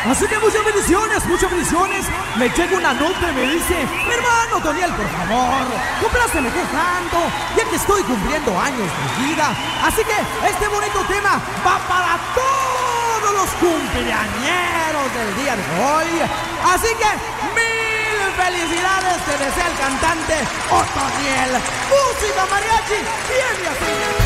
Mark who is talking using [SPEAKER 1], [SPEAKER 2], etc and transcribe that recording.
[SPEAKER 1] Así que muchas bendiciones, muchas bendiciones. Me llega una nota y me dice: mi hermano Toniel, por favor, compláceme cantando, ya que estoy cumpliendo años de vida. Así que este bonito tema va para todos los cumpleañeros del día de hoy. Así que mil felicidades te desea el cantante Otoniel. Música mariachi, viene así.